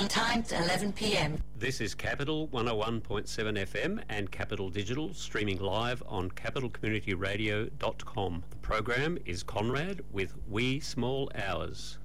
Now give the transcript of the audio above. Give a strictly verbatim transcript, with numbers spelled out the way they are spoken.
Central Time, eleven p m. This is Capital one oh one point seven F M and Capital Digital, streaming live on capital community radio dot com. The program is Conrad with Wee Small Hours.